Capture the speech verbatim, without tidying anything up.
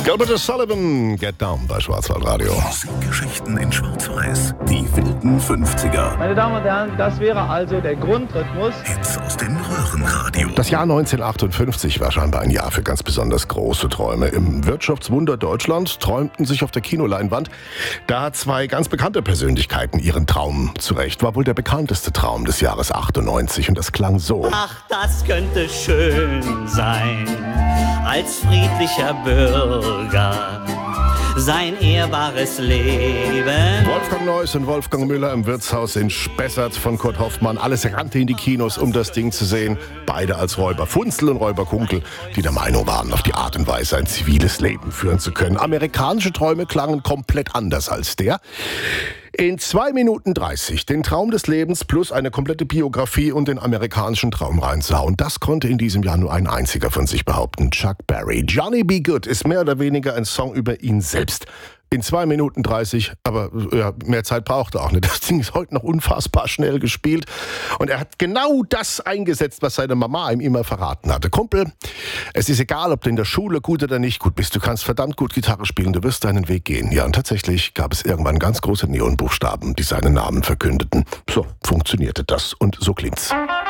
Gilbert Sullivan, Get Down bei Schwarzwaldradio. Musikgeschichten in Schwarz-Weiß, die wilden fünfziger. Meine Damen und Herren, das wäre also der Grundrhythmus. Hits aus dem Röhrenradio. Das Jahr neunzehnhundertachtundfünfzig war scheinbar ein Jahr für ganz besonders große Träume. Im Wirtschaftswunder Deutschland träumten sich auf der Kinoleinwand da zwei ganz bekannte Persönlichkeiten ihren Traum zurecht. War wohl der bekannteste Traum des Jahres achtundneunzig und das klang so. Ach, das könnte schön sein, als friedlicher Bürger sein ehrbares Leben. Wolfgang Neuss und Wolfgang Müller im Wirtshaus in Spessart von Kurt Hoffmann. Alles rannte in die Kinos, um das Ding zu sehen. Beide als Räuber Funzel und Räuber Kunkel, die der Meinung waren, auf die Art und Weise ein ziviles Leben führen zu können. Amerikanische Träume klangen komplett anders als der. In zwei Minuten dreißig den Traum des Lebens plus eine komplette Biografie und den amerikanischen Traum reinzuhauen. Das konnte in diesem Jahr nur ein einziger von sich behaupten, Chuck Berry. Johnny B. Good ist mehr oder weniger ein Song über ihn selbst. In zwei Minuten dreißig, aber ja, mehr Zeit braucht er auch nicht. Das Ding ist heute noch unfassbar schnell gespielt. Und er hat genau das eingesetzt, was seine Mama ihm immer verraten hatte. Kumpel, es ist egal, ob du in der Schule gut oder nicht gut bist. Du kannst verdammt gut Gitarre spielen, du wirst deinen Weg gehen. Ja, und tatsächlich gab es irgendwann ganz große Neonbuchstaben, die seinen Namen verkündeten. So funktionierte das und so klingt's.